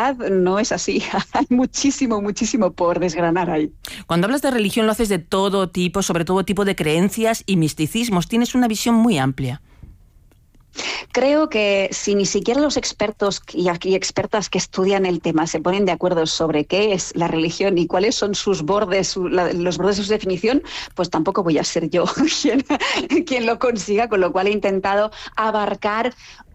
realidad no es así. Hay muchísimo por desgranar ahí. Cuando hablas de religión lo haces de todo tipo, sobre todo tipo de creencias y misticismos. Tienes una visión muy amplia. Creo que si ni siquiera los expertos y expertas que estudian el tema se ponen de acuerdo sobre qué es la religión y cuáles son sus bordes, los bordes de su definición, pues tampoco voy a ser yo quien lo consiga, con lo cual he intentado abarcar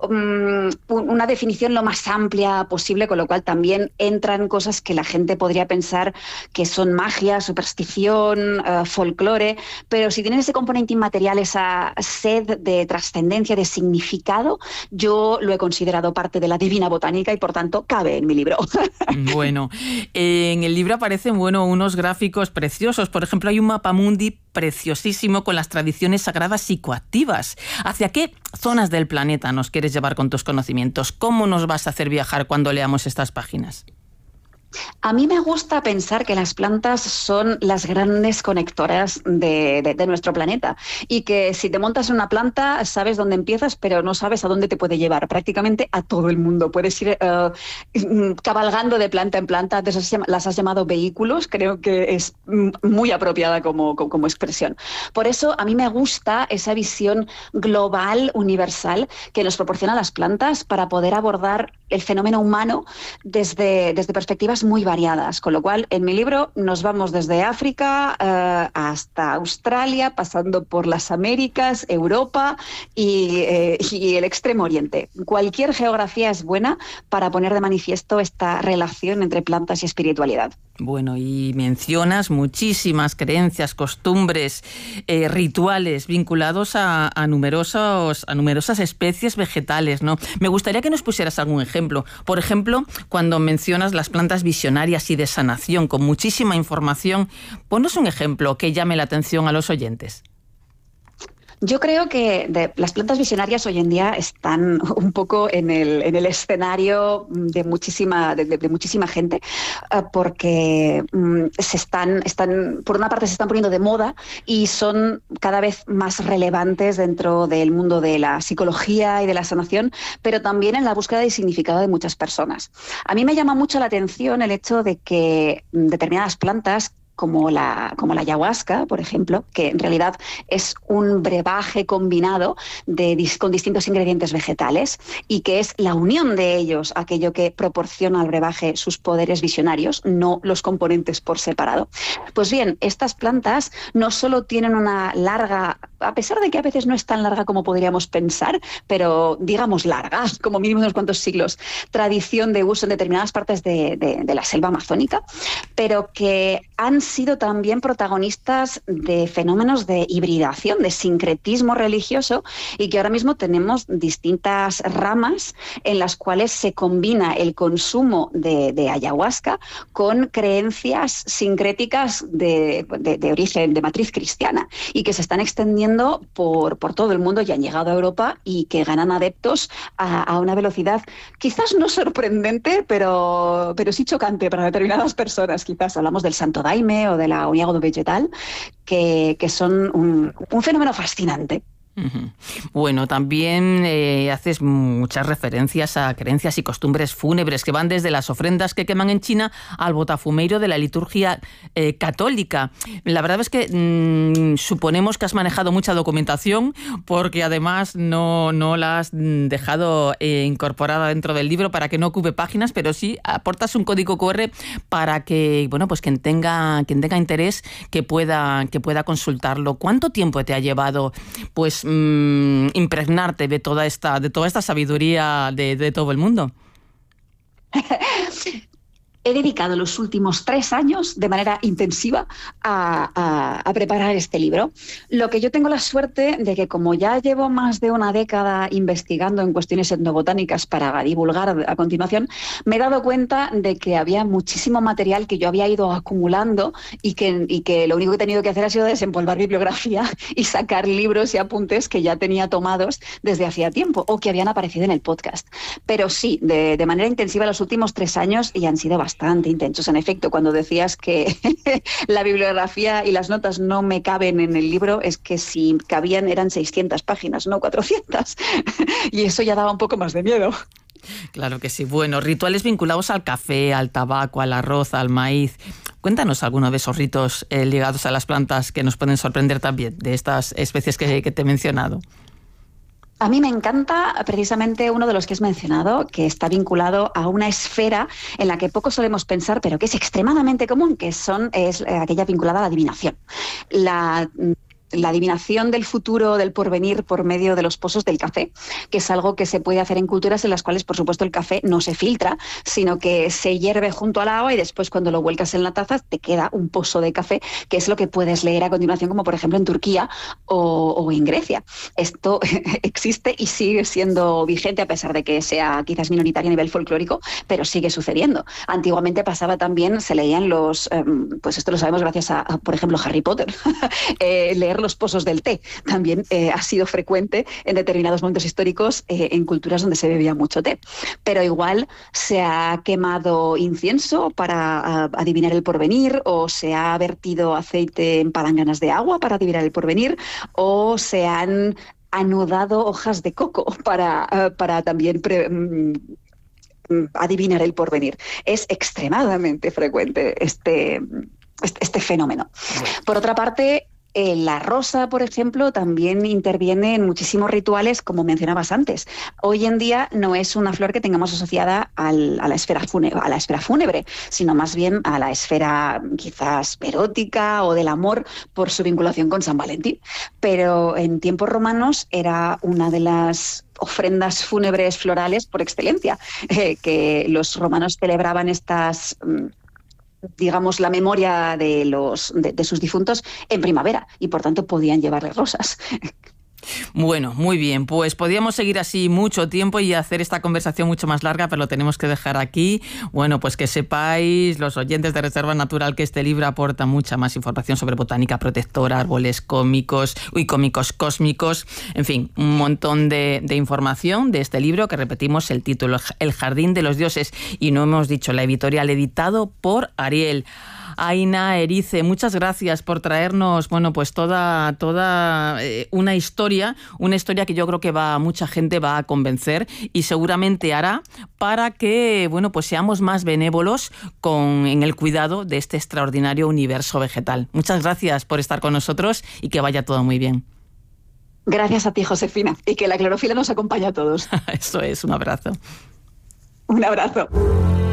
una definición lo más amplia posible, con lo cual también entran cosas que la gente podría pensar que son magia, superstición, folclore, pero si tienen ese componente inmaterial, esa sed de trascendencia, de significado, yo lo he considerado parte de la divina botánica y por tanto cabe en mi libro. Bueno, en el libro aparecen unos gráficos preciosos. Por ejemplo, hay un mapamundi preciosísimo con las tradiciones sagradas psicoactivas. ¿Hacia qué zonas del planeta nos quieres llevar con tus conocimientos? ¿Cómo nos vas a hacer viajar cuando leamos estas páginas? A mí me gusta pensar que las plantas son las grandes conectoras de nuestro planeta y que si te montas en una planta sabes dónde empiezas, pero no sabes a dónde te puede llevar. Prácticamente a todo el mundo. Puedes ir cabalgando de planta en planta. Las has llamado vehículos. Creo que es muy apropiada como expresión. Por eso a mí me gusta esa visión global, universal, que nos proporcionan las plantas para poder abordar el fenómeno humano desde perspectivas muy variadas, con lo cual en mi libro nos vamos desde África hasta Australia, pasando por las Américas, Europa y el Extremo Oriente. Cualquier geografía es buena para poner de manifiesto esta relación entre plantas y espiritualidad. Bueno, y mencionas muchísimas creencias, costumbres, rituales vinculados a numerosas especies vegetales, ¿no? Me gustaría que nos pusieras algún ejemplo. Por ejemplo, cuando mencionas las plantas visionarias y de sanación, con muchísima información, ponnos un ejemplo que llame la atención a los oyentes. Yo creo que las plantas visionarias hoy en día están un poco en el escenario de muchísima gente, porque por una parte se están poniendo de moda y son cada vez más relevantes dentro del mundo de la psicología y de la sanación, pero también en la búsqueda de significado de muchas personas. A mí me llama mucho la atención el hecho de que determinadas plantas, como la ayahuasca, por ejemplo, que en realidad es un brebaje combinado con distintos ingredientes vegetales y que es la unión de ellos aquello que proporciona al brebaje sus poderes visionarios, no los componentes por separado. Pues bien, estas plantas no solo tienen una larga, a pesar de que a veces no es tan larga como podríamos pensar, pero digamos larga, como mínimo unos cuantos siglos, tradición de uso en determinadas partes de la selva amazónica, pero que han sido también protagonistas de fenómenos de hibridación, de sincretismo religioso, y que ahora mismo tenemos distintas ramas en las cuales se combina el consumo de ayahuasca con creencias sincréticas de origen, de matriz cristiana, y que se están extendiendo por todo el mundo y han llegado a Europa y que ganan adeptos a una velocidad quizás no sorprendente, pero sí chocante para determinadas personas. Quizás hablamos del Santo Daime o de la Uniagodo vegetal, que son un fenómeno fascinante. Bueno, también haces muchas referencias a creencias y costumbres fúnebres que van desde las ofrendas que queman en China al botafumeiro de la liturgia católica. La verdad es que suponemos que has manejado mucha documentación, porque además no la has dejado incorporada dentro del libro para que no ocupe páginas, pero sí aportas un código QR para que, bueno, pues quien tenga interés que pueda consultarlo. ¿Cuánto tiempo te ha llevado, pues, impregnarte de toda esta sabiduría de todo el mundo? He dedicado los últimos 3 años de manera intensiva a preparar este libro. Lo que yo tengo la suerte de que, como ya llevo más de una década investigando en cuestiones etnobotánicas para divulgar a continuación, me he dado cuenta de que había muchísimo material que yo había ido acumulando y que lo único que he tenido que hacer ha sido desempolvar bibliografía y sacar libros y apuntes que ya tenía tomados desde hacía tiempo o que habían aparecido en el podcast. Pero sí, de manera intensiva los últimos 3 años, y han sido bastante intensos. En efecto, cuando decías que la bibliografía y las notas no me caben en el libro, es que si cabían eran 600 páginas, no 400. Y eso ya daba un poco más de miedo. Claro que sí. Bueno, rituales vinculados al café, al tabaco, al arroz, al maíz. Cuéntanos alguno de esos ritos ligados a las plantas que nos pueden sorprender también, de estas especies que te he mencionado. A mí me encanta precisamente uno de los que has mencionado, que está vinculado a una esfera en la que poco solemos pensar, pero que es extremadamente común, que es aquella vinculada a la adivinación. La adivinación del futuro, del porvenir, por medio de los pozos del café, que es algo que se puede hacer en culturas en las cuales, por supuesto, el café no se filtra, sino que se hierve junto al agua y después, cuando lo vuelcas en la taza, te queda un pozo de café, que es lo que puedes leer a continuación, como por ejemplo en Turquía o en Grecia. Esto existe y sigue siendo vigente, a pesar de que sea quizás minoritario a nivel folclórico, pero sigue sucediendo. Antiguamente pasaba también, se leían pues esto lo sabemos gracias a por ejemplo, Harry Potter, leer los pozos del té. También ha sido frecuente en determinados momentos históricos en culturas donde se bebía mucho té. Pero igual se ha quemado incienso para adivinar el porvenir, o se ha vertido aceite en palanganas de agua para adivinar el porvenir, o se han anudado hojas de coco para también adivinar el porvenir. Es extremadamente frecuente este fenómeno. Por otra parte, la rosa, por ejemplo, también interviene en muchísimos rituales, como mencionabas antes. Hoy en día no es una flor que tengamos asociada a la esfera fúnebre, sino más bien a la esfera quizás erótica o del amor, por su vinculación con San Valentín. Pero en tiempos romanos era una de las ofrendas fúnebres florales por excelencia, que los romanos celebraban digamos, la memoria de sus difuntos en primavera, y por tanto podían llevarles rosas. Bueno, muy bien, pues podríamos seguir así mucho tiempo y hacer esta conversación mucho más larga, pero lo tenemos que dejar aquí. Bueno, pues que sepáis, los oyentes de Reserva Natural, que este libro aporta mucha más información sobre botánica protectora, árboles cómicos cósmicos, en fin, un montón de información de este libro, que repetimos el título, El Jardín de los Dioses, y no hemos dicho la editorial, editado por Ariel. Aina Erice, muchas gracias por traernos, bueno, pues toda una historia que yo creo que mucha gente va a convencer, y seguramente hará para que, bueno, pues seamos más benévolos en el cuidado de este extraordinario universo vegetal. Muchas gracias por estar con nosotros y que vaya todo muy bien. Gracias a ti, Josefina, y que la clorofila nos acompañe a todos. Eso es, un abrazo. Un abrazo.